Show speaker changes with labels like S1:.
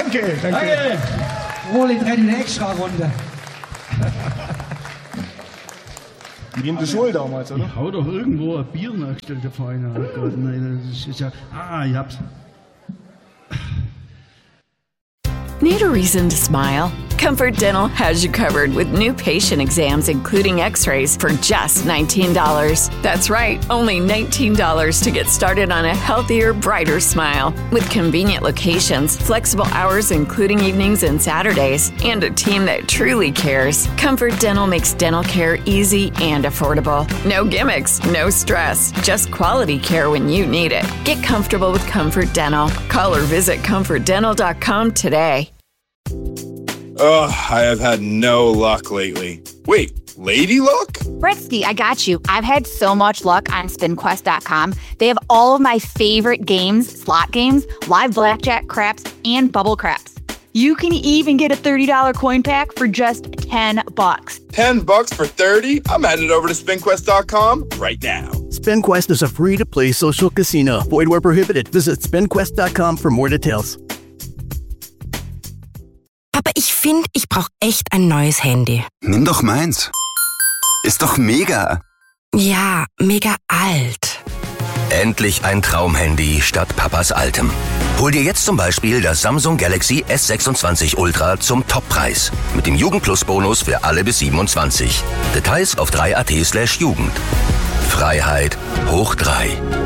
S1: Danke.
S2: Roland rennt in eine Extra-Runde.
S1: Wie in der Schule damals, oder?
S3: Ich hau doch irgendwo ein Bier nachgestellt, der Feine. Oh Gott, nein, das ist ja... ich hab's.
S4: Need a reason to smile? Comfort Dental has you covered with new patient exams, including x-rays, for just $19. That's right, only $19 to get started on a healthier, brighter smile. With convenient locations, flexible hours including evenings and Saturdays, and a team that truly cares, Comfort Dental makes dental care easy and affordable. No gimmicks, no stress, just quality care when you need it. Get comfortable with Comfort Dental. Call or visit comfortdental.com today.
S5: Ugh, I have had no luck lately. Wait, lady luck?
S6: Britsky, I got you. I've had so much luck on SpinQuest.com. They have all of my favorite games, slot games, live blackjack, craps, and bubble craps. You can even get a $30 coin pack for just $10.
S5: $10 for 30? I'm headed over to SpinQuest.com right now.
S7: SpinQuest is a free-to-play social casino. Void where prohibited. Visit SpinQuest.com for more details.
S8: Aber ich finde, ich brauche echt ein neues Handy.
S9: Nimm doch meins. Ist doch mega.
S8: Ja, mega alt.
S10: Endlich ein Traumhandy statt Papas altem. Hol dir jetzt zum Beispiel das Samsung Galaxy S26 Ultra zum Toppreis. Mit dem Jugendplus-Bonus für alle bis 27. Details auf 3.at/Jugend. Freiheit hoch 3.